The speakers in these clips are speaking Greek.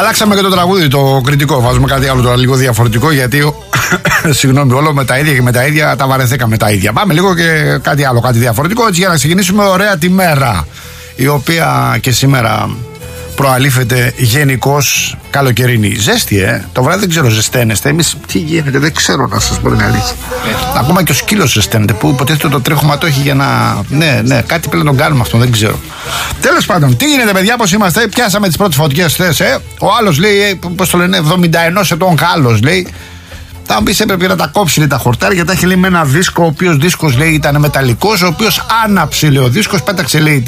Αλλάξαμε και το τραγούδι, το κριτικό. Βάζουμε κάτι άλλο τώρα λίγο διαφορετικό, γιατί συγγνώμη, όλο με τα ίδια και με τα ίδια τα βαρεθήκαμε τα ίδια. Πάμε λίγο και κάτι άλλο, κάτι διαφορετικό, έτσι για να ξεκινήσουμε ωραία τη μέρα, η οποία και σήμερα προαλήφεται γενικώς καλοκαιρινή. Ζέστη, το βράδυ δεν ξέρω, ζεσταίνεστε. Εμείς τι γίνεται, δεν ξέρω να σας πω την αλήθεια. Ακόμα και ο σκύλος ζεσταίνεται, που υποτίθεται το τρέχωμα το έχει για να. Ναι, κάτι πρέπει να τον κάνουμε αυτό, δεν ξέρω. Τέλος πάντων, τι γίνεται, παιδιά, πώς είμαστε, πιάσαμε τις πρώτες φωτιές χθες, Ο άλλος λέει, πώς το λένε, 71 ετών Γάλλος, λέει. Θα μου πεις, έπρεπε να τα κόψει, λέει, τα χορτάρια, τα έχει, λέει, με ένα δίσκο, ο οποίος δίσκος, λέει, ήταν μεταλλικός, ο οποίος άναψε, λέει, ο δίσκος, πέταξε, λέει,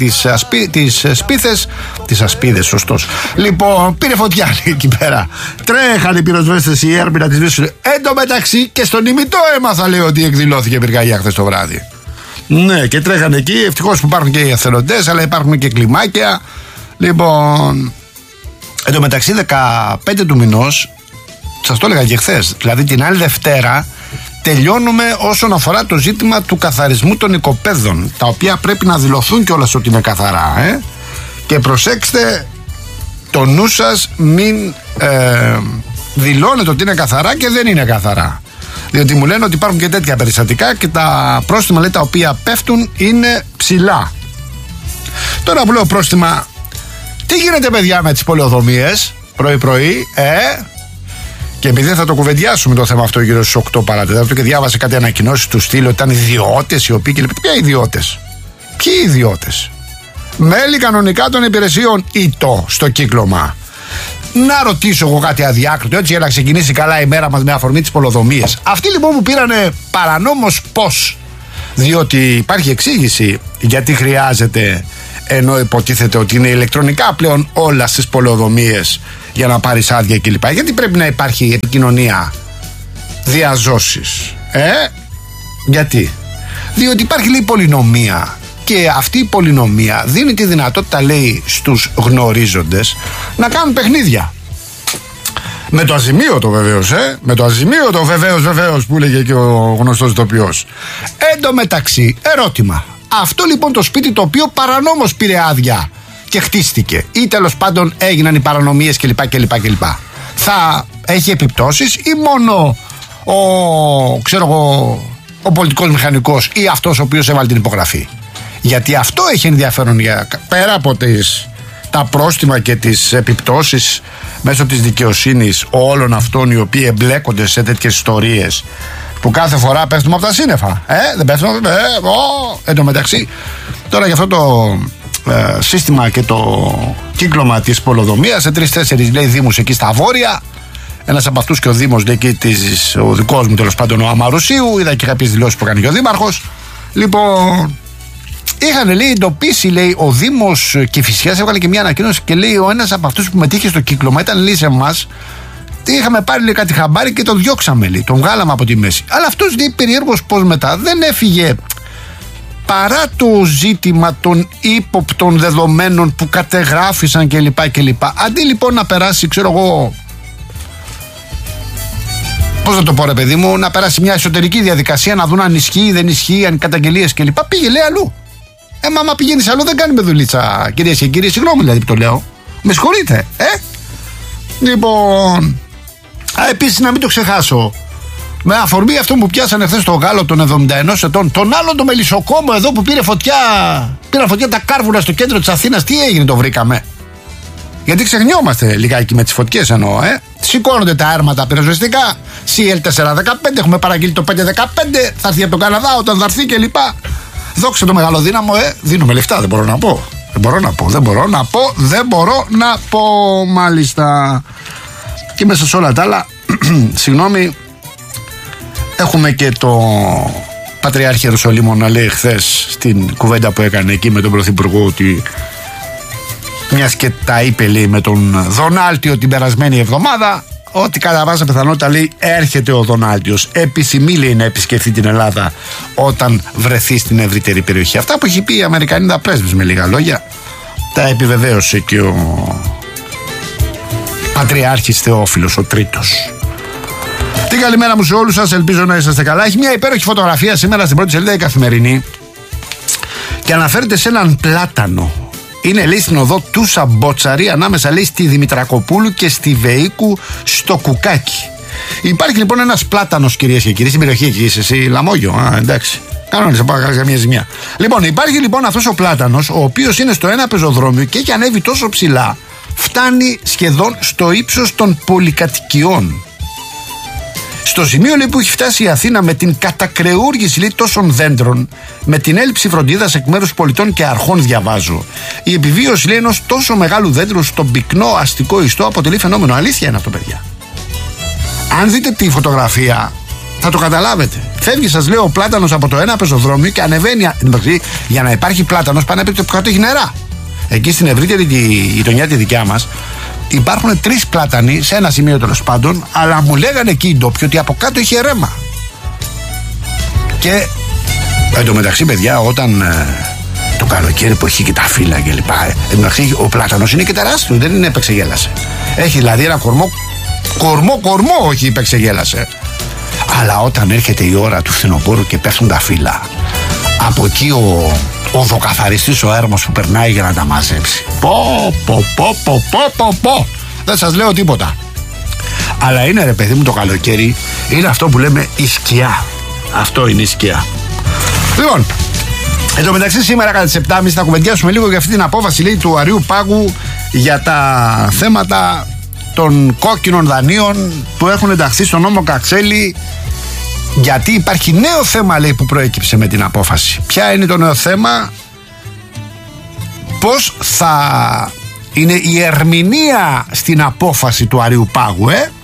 τις ασπίδες, σωστός. Λοιπόν, πήρε φωτιά, λέει, εκεί πέρα. Τρέχαν οι πυροσβέστες, οι έρμοι να τις βρίσκουν. Εν τω μεταξύ και στον ημιτό έμαθα, λέει, ότι εκδηλώθηκε πυρκαγιά χθες το βράδυ. Ναι, και τρέχαν εκεί, ευτυχώς που υπάρχουν και οι εθελοντές, αλλά υπάρχουν και κλιμάκια. Λοιπόν, εν τω μεταξύ 15 του μηνός. Σας το έλεγα και χθες, δηλαδή την άλλη Δευτέρα τελειώνουμε όσον αφορά το ζήτημα του καθαρισμού των οικοπαίδων, τα οποία πρέπει να δηλωθούν κιόλας ότι είναι καθαρά, Και προσέξτε το νου σας, μην δηλώνετε ότι είναι καθαρά και δεν είναι καθαρά, διότι μου λένε ότι υπάρχουν και τέτοια περιστατικά και τα πρόστιμα, λέει, τα οποία πέφτουν είναι ψηλά. Τώρα που λέω πρόστιμα, τι γίνεται, παιδιά, με τις πολεοδομίες πρωί-πρωί, Και επειδή θα το κουβεντιάσουμε το θέμα αυτό γύρω στις 8 παρατέταρτο και διάβασε κάτι ανακοινώσεις του στυλ ότι ήταν ιδιώτες οι οποίοι. Ποια ιδιώτες? Ποιοι ιδιώτες? Μέλη κανονικά των υπηρεσιών ΙΤΟ στο κύκλωμα. Να ρωτήσω εγώ κάτι αδιάκριτο, έτσι, για να ξεκινήσει καλά η μέρα μας με αφορμή τις πολεοδομίες. Αυτοί λοιπόν που πήρανε παρανόμως πώς? Διότι υπάρχει εξήγηση γιατί χρειάζεται, ενώ υποτίθεται ότι είναι ηλεκτρονικά πλέον όλα στις πολεοδομίες για να πάρεις άδεια κλπ. Γιατί πρέπει να υπάρχει επικοινωνία, διαζώσεις? Γιατί? Διότι υπάρχει, λέει, πολυνομία. Και αυτή η πολυνομία δίνει τη δυνατότητα, λέει, στους γνωρίζοντες να κάνουν παιχνίδια. Με το αζημίωτο βεβαίως, με το αζημίωτο βεβαίως που έλεγε και ο γνωστός ηθοποιός. Εν τω μεταξύ, ερώτημα. Αυτό λοιπόν το σπίτι το οποίο παρανόμως πήρε άδεια και χτίστηκε, ή τέλος πάντων έγιναν οι παρανομίες κλπ. Θα έχει επιπτώσεις ή μόνο ο πολιτικός μηχανικός ή αυτός ο οποίος έβαλε την υπογραφή? Γιατί αυτό έχει ενδιαφέρον, πέρα από τα πρόστιμα και τις επιπτώσεις μέσω της δικαιοσύνης όλων αυτών οι οποίοι εμπλέκονται σε τέτοιες ιστορίες που κάθε φορά πέφτουμε από τα σύννεφα. Δεν πέφτουμε. Εν τω μεταξύ, τώρα για αυτό το σύστημα και το κύκλωμα της πολεοδομίας σε 3-4, λέει, δήμους εκεί στα βόρεια. Ένας από αυτούς και ο δήμος, λέει, και ο δικός μου τέλος πάντων, ο Αμαρουσίου. Είδα και κάποιες δηλώσεις που έκανε και ο δήμαρχος. Λοιπόν, είχαν, λέει, εντοπίσει, λέει, ο Δήμος Κηφισιάς έβγαλε και μια ανακοίνωση και λέει ο ένας από αυτούς που μετήχε στο κύκλωμα ήταν, λέει, σε εμάς. Είχαμε πάρει, λέει, κάτι χαμπάρι και τον διώξαμε, λέει, τον βγάλαμε από τη μέση. Αλλά αυτός, λέει, περίεργος πώς μετά δεν έφυγε, παρά το ζήτημα των ύποπτων δεδομένων που κατεγράφησαν κλπ. Αντί λοιπόν να περάσει, ξέρω εγώ, πώς να το πω, ρε παιδί μου, να περάσει μια εσωτερική διαδικασία να δουν αν ισχύει ή δεν ισχύει, αν καταγγελίες κλπ. Πήγε, λέει, αλλού. Άμα πηγαίνεις αλλού δεν κάνουμε δουλίτσα, κυρίες και κύριοι. Συγγνώμη, δηλαδή, που το λέω. Με συγχωρείτε, Λοιπόν, επίσης να μην το ξεχάσω, με αφορμή αυτό που πιάσανε χθες το Γάλλο των 71 ετών, τον άλλον το μελισσοκόμο εδώ που πήρε φωτιά, πήραν φωτιά τα κάρβουνα στο κέντρο της Αθήνας. Τι έγινε, το βρήκαμε? Γιατί ξεχνιόμαστε λιγάκι με τις φωτιές εννοώ, Σηκώνονται τα άρματα πυροσβεστικά, CL415, έχουμε παραγγείλει το 515, θα έρθει από τον Καναδά όταν θα έρθει κλπ. Δόξα το μεγάλο δύναμο, δίνουμε λεφτά, δεν μπορώ να πω, μάλιστα. Και μέσα σε όλα τα άλλα, συγγνώμη, έχουμε και το Πατριάρχη Ιερουσαλήμων να λέει χθες στην κουβέντα που έκανε εκεί με τον Πρωθυπουργό ότι μιας και τα είπε, λέει, με τον Δονάλτιο την περασμένη εβδομάδα, ότι κατά πάσα πιθανότητα, λέει, έρχεται ο Δονάλτιος, επιθυμεί, λέει, να επισκεφθεί την Ελλάδα όταν βρεθεί στην ευρύτερη περιοχή. Αυτά που έχει πει η Αμερικανίδα πρέσβης, με λίγα λόγια, τα επιβεβαίωσε και ο Πατριάρχης Θεόφιλος ο τρίτος. Την καλημέρα μου σε όλους σας, ελπίζω να είσαστε καλά. Έχει μια υπέροχη φωτογραφία σήμερα στην πρώτη σελίδα η Καθημερινή και αναφέρεται σε έναν πλάτανο, είναι, λέει, στην οδό του Σαμπότσαρη, ανάμεσα, λέει, στη Δημητρακοπούλου και στη Βεϊκού στο Κουκάκι. Υπάρχει λοιπόν ένας πλάτανος, κυρίες και κύριοι, στην περιοχή εκεί. Είσαι εσύ, Λαμόγιο, εντάξει. Κανόνισε, πάω να μια ζημιά. Λοιπόν, υπάρχει λοιπόν αυτός ο πλάτανος, ο οποίος είναι στο ένα πεζοδρόμιο και έχει ανέβει τόσο ψηλά, φτάνει σχεδόν στο ύψος των πολυκατοικιών. Στο σημείο, λέει, που έχει φτάσει η Αθήνα με την κατακρεούργηση, λέει, τόσων δέντρων, με την έλλειψη φροντίδας εκ μέρους πολιτών και αρχών, διαβάζω, η επιβίωση, λέει, ενός τόσο μεγάλου δέντρου στον πυκνό αστικό ιστό αποτελεί φαινόμενο. Αλήθεια είναι αυτό, παιδιά. Αν δείτε τη φωτογραφία, θα το καταλάβετε. Φεύγει, σας λέω, ο πλάτανος από το ένα πεζοδρόμιο και ανεβαίνει. Για να υπάρχει πλάτανος, πάνε από το κάτω έχει νερά. Εκεί στην ευρύτερη γειτονιά τη δικιά μας, υπάρχουν 3 πλάτανοι σε ένα σημείο, τέλος πάντων, αλλά μου λέγανε εκεί οι ντόπιοι ότι από κάτω είχε ρέμα. Και εντωμεταξύ, παιδιά, όταν το καλοκαίρι που έχει και τα φύλλα και λοιπά, εντωμεταξύ ο πλάτανος είναι και τεράστιο, δεν είναι επεξεγέλασε. Έχει δηλαδή ένα κορμό, όχι επεξεγέλασε. Αλλά όταν έρχεται η ώρα του φθινοπόρου και πέφτουν τα φύλλα, από εκεί ο δοκαθαριστής, ο έρμος που περνάει για να τα μαζέψει. Πω. Δεν σας λέω τίποτα. Αλλά είναι, ρε παιδί μου, το καλοκαίρι είναι αυτό που λέμε η σκιά. Αυτό είναι η σκιά. Λοιπόν, εν τω μεταξύ σήμερα κατά τις 7.30 θα κουβεντιάσουμε λίγο για αυτή την απόφαση, λέει, του Αριού Πάγου για τα θέματα των κόκκινων δανείων που έχουν ενταχθεί στον νόμο Κατσέλη. Γιατί υπάρχει νέο θέμα, λέει, που προέκυψε με την απόφαση. Ποια είναι το νέο θέμα? Πώς θα είναι η ερμηνεία στην απόφαση του Αριού Πάγου,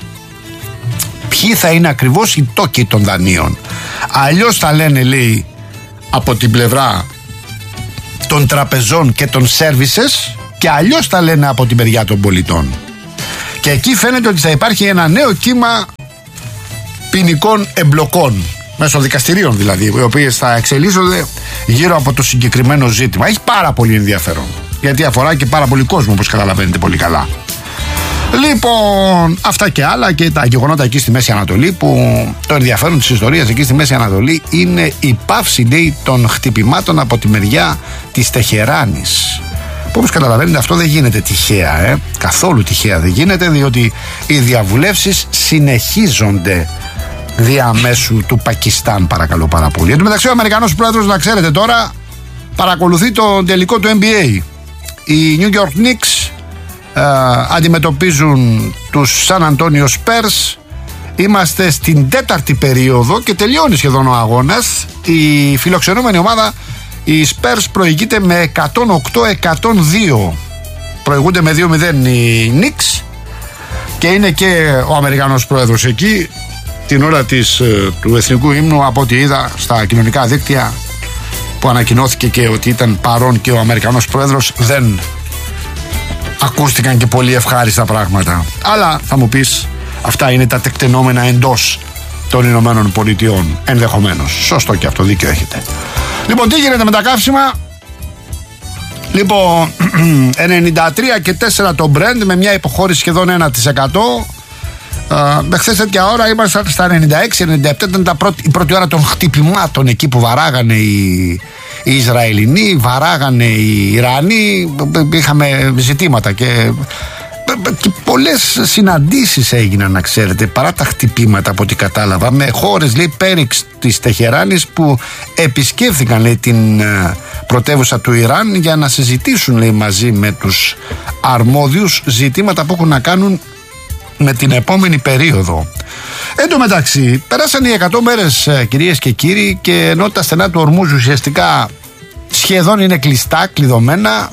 ποιοι θα είναι ακριβώς οι τόκοι των δανείων. Αλλιώς θα λένε, λέει, από την πλευρά των τραπεζών και των services, και αλλιώς θα λένε από την μεριά των πολιτών. Και εκεί φαίνεται ότι θα υπάρχει ένα νέο κύμα ποινικών εμπλοκών, μέσω δικαστηρίων δηλαδή, οι οποίες θα εξελίσσονται γύρω από το συγκεκριμένο ζήτημα. Έχει πάρα πολύ ενδιαφέρον, γιατί αφορά και πάρα πολύ κόσμο, όπως καταλαβαίνετε πολύ καλά. Λοιπόν, αυτά και άλλα και τα γεγονότα εκεί στη Μέση Ανατολή, που το ενδιαφέρον της ιστορίας εκεί στη Μέση Ανατολή είναι η πάυση, λέει, των χτυπημάτων από τη μεριά της Τεχεράνης. Όπως καταλαβαίνετε, αυτό δεν γίνεται τυχαία, καθόλου τυχαία δεν γίνεται, διότι οι διαβουλεύσεις συνεχίζονται διαμέσου του Πακιστάν, παρακαλώ πάρα πολύ. Εν τω μεταξύ, ο Αμερικανός πρόεδρος, να ξέρετε τώρα, παρακολουθεί το τελικό του NBA. Οι New York Knicks αντιμετωπίζουν τους San Antonio Spurs. Είμαστε στην 4η περίοδο και τελειώνει σχεδόν ο αγώνας. Η φιλοξενούμενη ομάδα, οι Spurs, προηγείται με 108-102. Προηγούνται με 2-0 οι Knicks. Και είναι και ο Αμερικανός πρόεδρος εκεί την ώρα του εθνικού ύμνου, από ό,τι είδα στα κοινωνικά δίκτυα, που ανακοινώθηκε και ότι ήταν παρόν και ο Αμερικανός πρόεδρος, δεν ακούστηκαν και πολύ ευχάριστα πράγματα. Αλλά θα μου πεις, αυτά είναι τα τεκτενόμενα εντός των Ηνωμένων Πολιτειών, ενδεχομένως. Σωστό και αυτό, δίκιο έχετε. Λοιπόν, τι γίνεται με τα καύσιμα? Λοιπόν, 93,4 το Brent, με μια υποχώρηση σχεδόν 1%. Χθες τέτοια ώρα ήμασταν στα 96-97, ήταν η πρώτη ώρα των χτυπημάτων εκεί που βαράγανε οι Ισραηλινοί, βαράγανε οι Ιρανοί, είχαμε ζητήματα και πολλές συναντήσεις έγιναν, να ξέρετε, παρά τα χτυπήματα, από ό,τι κατάλαβα, με χώρες, λέει, πέριξ της Τεχεράνης που επισκέφθηκαν, λέει, την πρωτεύουσα του Ιράν για να συζητήσουν, λέει, μαζί με τους αρμόδιους ζητήματα που έχουν να κάνουν με την επόμενη περίοδο. Εν τω μεταξύ, περάσαν οι 100 μέρες, κυρίες και κύριοι, και ενώ τα στενά του Ορμούζ ουσιαστικά σχεδόν είναι κλειστά, κλειδωμένα,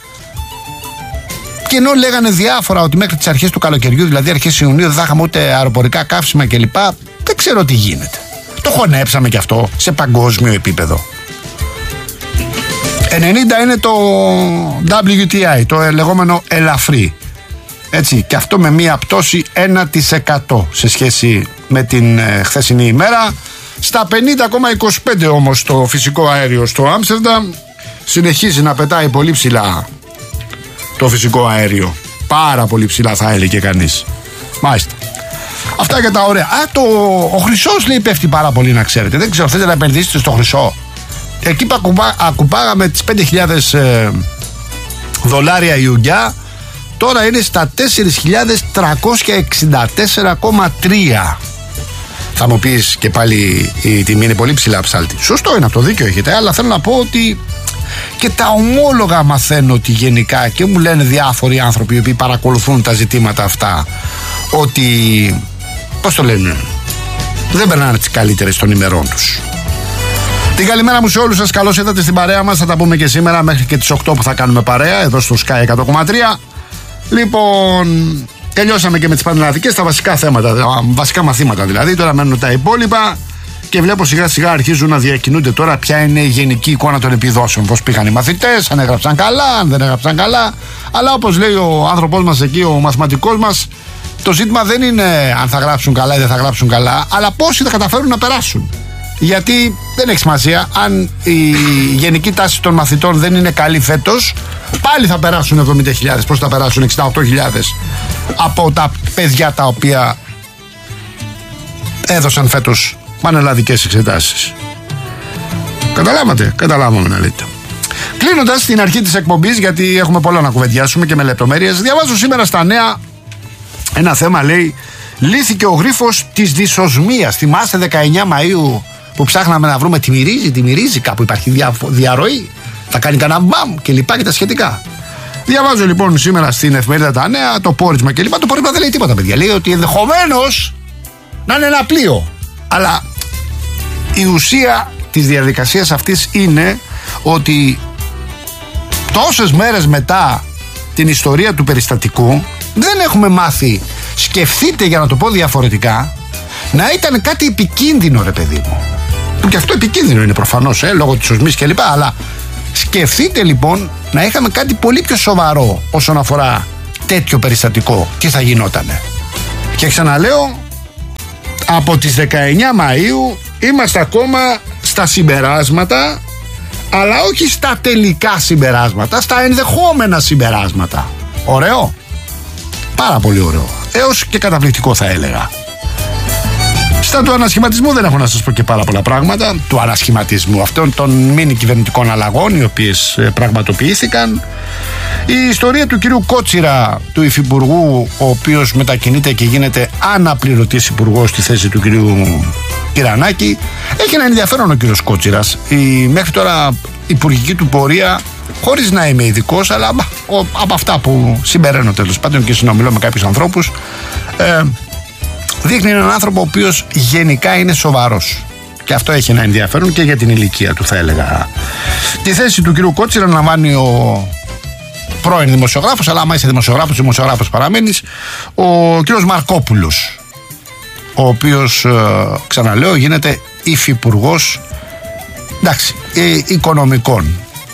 και ενώ λέγανε διάφορα ότι μέχρι τις αρχές του καλοκαιριού, δηλαδή αρχές Ιουνίου, δεν θα είχαμε ούτε αεροπορικά καύσιμα κλπ. Δεν ξέρω τι γίνεται. Το χωνέψαμε κι αυτό σε παγκόσμιο επίπεδο. 90 είναι το WTI, το λεγόμενο ελαφρύ. Έτσι, και αυτό με μία πτώση 1% σε σχέση με την χθεσινή ημέρα. Στα 50,25 όμως το φυσικό αέριο στο Άμστερνταμ. Συνεχίζει να πετάει πολύ ψηλά το φυσικό αέριο. Πάρα πολύ ψηλά, θα έλεγε κανείς. Μάλιστα. Αυτά και τα ωραία. Ο χρυσός, λέει, πέφτει πάρα πολύ, να ξέρετε. Δεν ξέρω, θέλετε να επενδύσετε στο χρυσό? Εκεί που ακουπάγαμε τις 5.000 δολάρια η ουγγιά, τώρα είναι στα 4.364,3. Θα μου πεις και πάλι η τιμή είναι πολύ ψηλά, ψάλτη. Σωστό είναι, αυτό δίκιο έχετε, αλλά θέλω να πω ότι και τα ομόλογα μαθαίνω ότι γενικά, και μου λένε διάφοροι άνθρωποι οι οποίοι παρακολουθούν τα ζητήματα αυτά, ότι, πώς το λένε, δεν περνάνε τις καλύτερες των ημερών τους. Την καλημέρα μου σε όλους σας, καλώς ήρθατε στην παρέα μας. Θα τα πούμε και σήμερα μέχρι και τις 8 που θα κάνουμε παρέα εδώ στο Sky 100,3. Λοιπόν, τελειώσαμε και με τις πανελλαδικές, τα βασικά θέματα, τα βασικά μαθήματα δηλαδή. Τώρα μένουν τα υπόλοιπα και βλέπω σιγά σιγά αρχίζουν να διακινούνται τώρα ποια είναι η γενική εικόνα των επιδόσεων. Πώς πήγαν οι μαθητές, αν έγραψαν καλά, αν δεν έγραψαν καλά. Αλλά όπως λέει ο άνθρωπός μας εκεί, ο μαθηματικός μας, το ζήτημα δεν είναι αν θα γράψουν καλά ή δεν θα γράψουν καλά, αλλά πόσοι θα καταφέρουν να περάσουν. Γιατί δεν έχει σημασία, αν η γενική τάση των μαθητών δεν είναι καλή φέτος, πάλι θα περάσουν 70.000. Πώς θα περάσουν 68.000 από τα παιδιά τα οποία έδωσαν φέτος πανελλαδικές εξετάσεις. Καταλάβαμε να λέτε. Κλείνοντας την αρχή της εκπομπής, γιατί έχουμε πολλά να κουβεντιάσουμε και με λεπτομέρειες, διαβάζω σήμερα στα νέα ένα θέμα, λέει, λύθηκε ο γρίφος της δυσοσμίας. Θυμάστε 19 Μαΐου που ψάχναμε να βρούμε τι μυρίζει, κάπου υπάρχει διαρροή, θα κάνει κανένα μπαμ και λοιπά και τα σχετικά. Διαβάζω λοιπόν σήμερα στην εφημερίδα τα νέα το πόρισμα και λοιπά. Το πόρισμα δεν λέει τίποτα, παιδιά. Λέει ότι ενδεχομένως να είναι ένα πλοίο. Αλλά η ουσία της διαδικασίας αυτής είναι ότι τόσες μέρες μετά την ιστορία του περιστατικού δεν έχουμε μάθει, σκεφτείτε, για να το πω διαφορετικά, να ήταν κάτι επικίνδυνο, ρε παιδί μου. Που και αυτό επικίνδυνο είναι προφανώς, λόγω της οσμής και λοιπά. Αλλά σκεφτείτε λοιπόν να είχαμε κάτι πολύ πιο σοβαρό όσον αφορά τέτοιο περιστατικό, τι θα γινότανε. Και ξαναλέω, από τις 19 Μαΐου είμαστε ακόμα στα συμπεράσματα, αλλά όχι στα τελικά συμπεράσματα, στα ενδεχόμενα συμπεράσματα. Ωραίο, πάρα πολύ ωραίο, έως και καταπληκτικό θα έλεγα. Στα του ανασχηματισμού δεν έχω να σας πω και πάρα πολλά πράγματα. Του ανασχηματισμού αυτών των μίνι κυβερνητικών αλλαγών, οι οποίες πραγματοποιήθηκαν. Η ιστορία του κυρίου Κότσιρα, του υφυπουργού, ο οποίος μετακινείται και γίνεται αναπληρωτής υπουργός στη θέση του κυρίου Κυρανάκη. Έχει ένα ενδιαφέρον ο κύριος Κότσιρας. Η μέχρι τώρα υπουργική του πορεία, χωρίς να είμαι ειδικός, αλλά από αυτά που συμπεραίνω τέλος πάντων και συνομιλώ με κάποιους ανθρώπους, δείχνει έναν άνθρωπο ο οποίος γενικά είναι σοβαρός. Και αυτό έχει ένα ενδιαφέρον και για την ηλικία του, θα έλεγα. Τη θέση του κυρίου Κότσιρα αναλαμβάνει ο πρώην δημοσιογράφος, αλλά άμα είσαι δημοσιογράφος παραμένεις, ο κύριος Μαρκόπουλος, ο οποίος, ξαναλέω, γίνεται υφυπουργός, εντάξει, οικονομικών.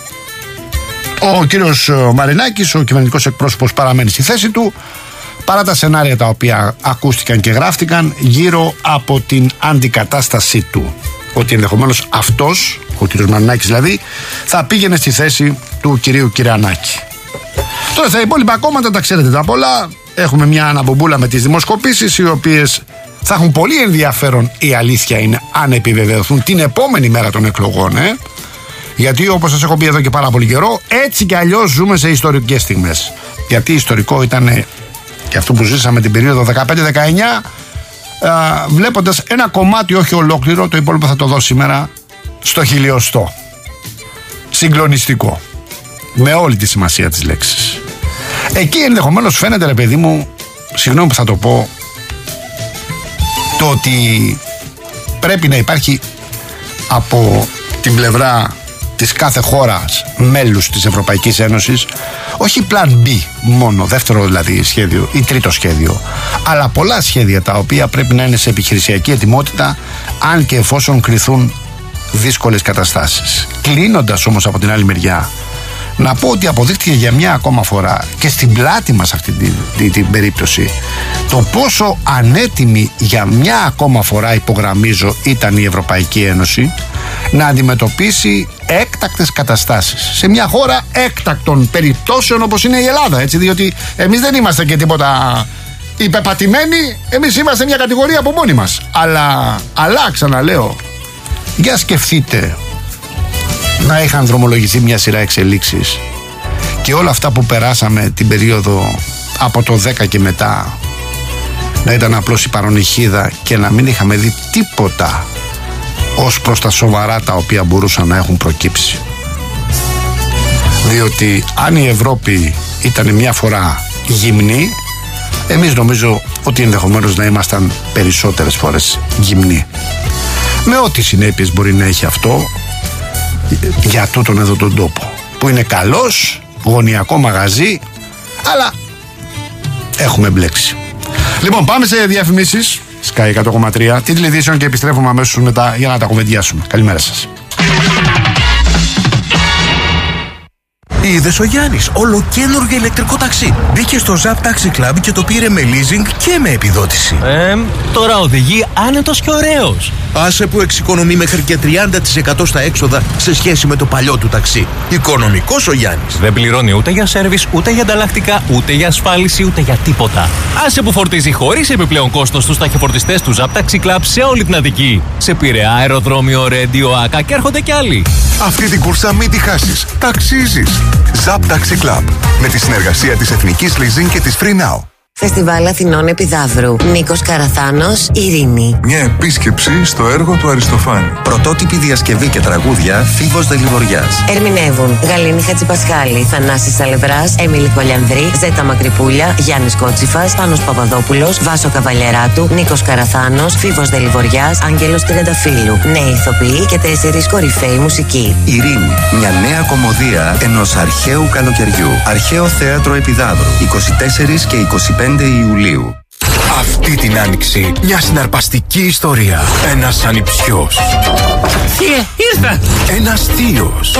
Ο κύριος Μαρινάκης, ο κυβερνητικός εκπρόσωπος, παραμένει στη θέση του, παρά τα σενάρια τα οποία ακούστηκαν και γράφτηκαν γύρω από την αντικατάστασή του. Ότι ενδεχομένως αυτός, ο κύριος Μαρινάκης δηλαδή, θα πήγαινε στη θέση του κυρίου Κυρανάκη. Τώρα στα υπόλοιπα κόμματα τα ξέρετε τα πολλά. Έχουμε μια αναμπομπούλα με τις δημοσκοπήσεις, οι οποίες θα έχουν πολύ ενδιαφέρον, η αλήθεια είναι, αν επιβεβαιωθούν την επόμενη μέρα των εκλογών. Γιατί όπως σας έχω πει εδώ και πάρα πολύ καιρό, έτσι κι αλλιώς ζούμε σε ιστορικές στιγμές. Γιατί ιστορικό ήταν και αυτό που ζήσαμε την περίοδο 15-19, βλέποντας ένα κομμάτι, όχι ολόκληρο, το υπόλοιπο θα το δω σήμερα, στο χιλιοστό. Συγκλονιστικό. Με όλη τη σημασία της λέξης. Εκεί ενδεχομένως φαίνεται, ρε παιδί μου, συγγνώμη που θα το πω, το ότι πρέπει να υπάρχει από την πλευρά της κάθε χώρας μέλους της Ευρωπαϊκής Ένωσης όχι plan B μόνο, δεύτερο δηλαδή σχέδιο ή τρίτο σχέδιο, αλλά πολλά σχέδια τα οποία πρέπει να είναι σε επιχειρησιακή ετοιμότητα, αν και εφόσον κριθούν δύσκολες καταστάσεις. Κλείνοντας όμως από την άλλη μεριά, να πω ότι αποδείχτηκε για μια ακόμα φορά και στην πλάτη μας αυτή την περίπτωση το πόσο ανέτοιμη για μια ακόμα φορά, υπογραμμίζω, ήταν η Ευρωπαϊκή Ένωση να αντιμετωπίσει έκτακτες καταστάσεις σε μια χώρα έκτακτων περιπτώσεων όπως είναι η Ελλάδα, έτσι, διότι εμείς δεν είμαστε και τίποτα υπεπατημένοι, εμείς είμαστε μια κατηγορία από μόνοι μας, αλλά ξαναλέω, για σκεφτείτε να είχαν δρομολογηθεί μια σειρά εξελίξεις και όλα αυτά που περάσαμε την περίοδο από το 10 και μετά να ήταν απλώς η παρονυχίδα και να μην είχαμε δει τίποτα ως προς τα σοβαρά τα οποία μπορούσαν να έχουν προκύψει. Διότι αν η Ευρώπη ήταν μια φορά γυμνή, εμείς νομίζω ότι ενδεχομένως να ήμασταν περισσότερες φορές γυμνοί, με ό,τι συνέπειες μπορεί να έχει αυτό για τούτον εδώ τον τόπο, που είναι καλός, γωνιακό μαγαζί, αλλά έχουμε μπλέξει. Λοιπόν, πάμε σε διαφημίσεις. Sky 100,3, τίτλοι ειδήσεων και επιστρέφουμε αμέσως μετά για να τα κουβεντιάσουμε. Καλημέρα σας. Είδες ο Γιάννης, ολοκαίνουργιο ηλεκτρικό ταξί. Μπήκε στο Zap Taxi Club και το πήρε με leasing και με επιδότηση. Τώρα οδηγεί άνετος και ωραίος. Άσε που εξοικονομεί μέχρι και 30% στα έξοδα σε σχέση με το παλιό του ταξί. Οικονομικός ο Γιάννης. Δεν πληρώνει ούτε για σέρβις, ούτε για ανταλλακτικά, ούτε για ασφάλιση, ούτε για τίποτα. Άσε που φορτίζει χωρίς επιπλέον κόστος στους ταχυφορτιστές του Zap Taxi Club σε όλη την Αττική. Σε Πειραιά, αεροδρόμιο, Ρέντιο, Άκα και έρχονται κι άλλοι. Αυτή την κούρσα μην τη χάσεις. Ταξίζεις. Zap Taxi Club. Με τη συνεργασία της Εθνικής Leasing και της Free Now. Φεστιβάλ Αθηνών Επιδαύρου. Νίκος Καραθάνος, Ειρήνη. Μια επίσκεψη στο έργο του Αριστοφάνη. Πρωτότυπη διασκευή και τραγούδια Φίβος Δελιβοριάς. Ερμηνεύουν Γαλήνη Χατζηπασχάλη, Θανάσης Αλευράς, Έμιλη Κολιανδρή, Ζέτα Μακρυπούλια, Γιάννης Κότσιφας, Πάνος Παπαδόπουλος, Βάσο Καβαλιεράτου, Νίκος Καραθάνος, Φίβος Δελιβοριάς, Άγγελος Τριανταφύλου. Νέοι ηθοποιοί και 4 κορυφαίοι μουσικοί. Ειρήνη. Μια νέα κομμωδία ενός αρχαίου καλοκαιριού. Αρχαίο Θέατρο Επιδαύρου. 24 και 25 Ιουλίου. Αυτή την άνοιξη μια συναρπαστική ιστορία. Ένας ανιψιός. Θεία, ήρθα! Ένας θείος.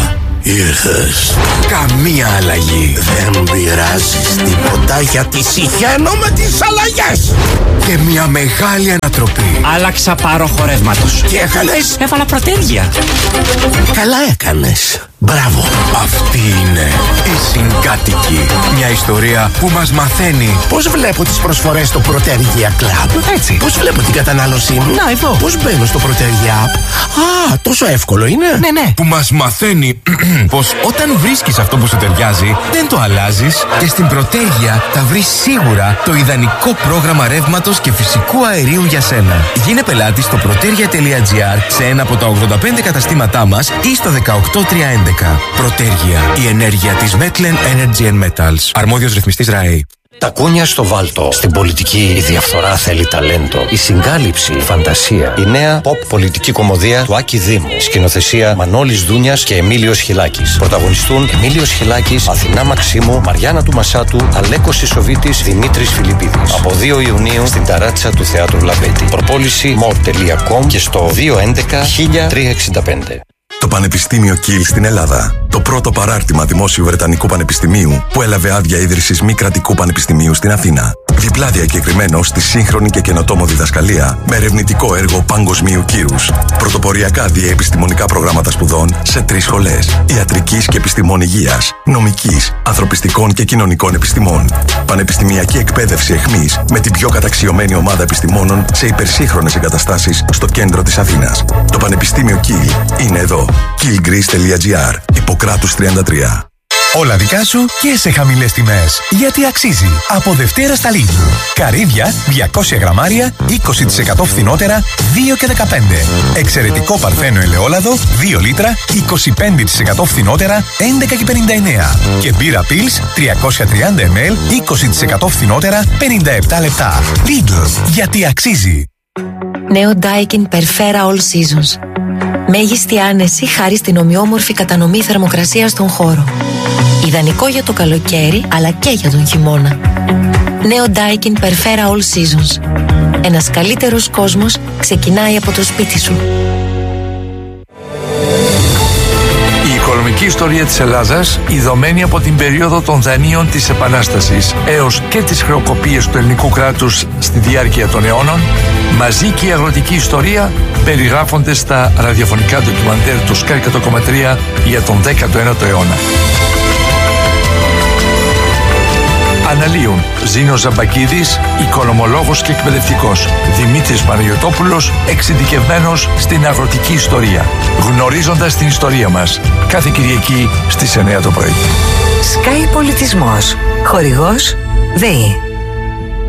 Ήρθες. Καμία αλλαγή. Δεν πειράζεις τίποτα γιατί συχαίνω με τις αλλαγές. Και μια μεγάλη ανατροπή. Άλλαξα πάροχο ρεύματος. Τι έκανες? Έβαλα πρωτέργεια. Καλά έκανες. Μπράβο. Αυτή είναι η Συγκάτοικοι. Μια ιστορία που μας μαθαίνει Πώς βλέπω τις προσφορές στο Protergia Club? Έτσι. Πώς βλέπω την κατανάλωσή μου? Να, εδώ. Πώς μπαίνω στο Protergia App? Α, τόσο εύκολο είναι. Ναι. που μας μαθαίνει πως όταν βρίσκεις αυτό που σου ταιριάζει, δεν το αλλάζεις και στην Protergia θα βρεις σίγουρα το ιδανικό πρόγραμμα ρεύματος και φυσικού αερίου για σένα. Γίνε πελάτη στο protergia.gr σε ένα από τα 85 καταστήματά μας ή στο 18311. Protergia, η ενέργεια της Metlen Energy and Metals. Αρμόδιος ρυθμιστής ΡΑΕ. Τα κούνια στο βάλτο. Στην πολιτική η διαφθορά θέλει ταλέντο. Η συγκάλυψη, η φαντασία. Η νέα pop πολιτική κομμωδία του Άκη Δήμου. Σκηνοθεσία Μανώλης Δούνιας και Εμίλιος Χιλάκης. Πρωταγωνιστούν Εμίλιος Χιλάκης, Αθηνά Μαξίμου, Μαριάννα του Μασάτου, Αλέκος Ισοβίτης, Δημήτρης Φιλιππίδης. Από 2 Ιουνίου στην ταράτσα του Θεάτρου Λαμπέτη. Προπόληση more.com και στο 211 1365. Το Πανεπιστήμιο Κιλ στην Ελλάδα. Το πρώτο παράρτημα δημόσιου Βρετανικού Πανεπιστημίου που έλαβε άδεια ίδρυσης μη κρατικού πανεπιστημίου στην Αθήνα. Διπλά διακεκριμένο στη σύγχρονη και καινοτόμο διδασκαλία με ερευνητικό έργο παγκοσμίου κύρους. Πρωτοποριακά διεπιστημονικά προγράμματα σπουδών σε 3 σχολές. Ιατρικής και επιστημών υγείας, νομικής, ανθρωπιστικών και κοινωνικών επιστημών. Πανεπιστημιακή εκπαίδευση εχμής με την πιο καταξιωμένη ομάδα επιστημόνων σε υπερσύγχρονες εγκαταστάσεις στο κέντρο της Αθήνας. Το Πανεπιστήμιο Κιλ είναι εδώ. killgreece.gr. Ιπποκράτους 33. Όλα δικά σου και σε χαμηλές τιμές. Γιατί αξίζει. Από Δευτέρα στα Lidl. Καρύδια 200 γραμμάρια 20% φθηνότερα 2 και 15. Εξαιρετικό παρθένο ελαιόλαδο 2 λίτρα 25% φθηνότερα 11 και 59. Και μπύρα Pils 330 ml 20% φθηνότερα 57 λεπτά. Lidl. Γιατί αξίζει. Νέο Daikin Perfera All Seasons. Μέγιστη άνεση χάρη στην ομοιόμορφη κατανομή θερμοκρασίας στον χώρο. Ιδανικό για το καλοκαίρι αλλά και για τον χειμώνα. Νέο Daikin Perfera All Seasons. Ένας καλύτερος κόσμος ξεκινάει από το σπίτι σου. Η οικονομική ιστορία της Ελλάδας, ειδωμένη από την περίοδο των δανείων της Επανάστασης έως και τις χρεοκοπίες του ελληνικού κράτους στη διάρκεια των αιώνων, μαζί και η αγροτική ιστορία περιγράφονται στα ραδιοφωνικά ντοκιμαντέρ του Sky 100,3 για τον 19ο αιώνα. Αναλύουν Ζήνος Ζαμπακίδης, οικονομολόγος και εκπαιδευτικός, Δημήτρης Παναγιωτόπουλος, εξειδικευμένος στην αγροτική ιστορία. Γνωρίζοντας την ιστορία μας, κάθε Κυριακή στις 9 το πρωί. Sky Πολιτισμός. Χορηγός ΔΕΗ.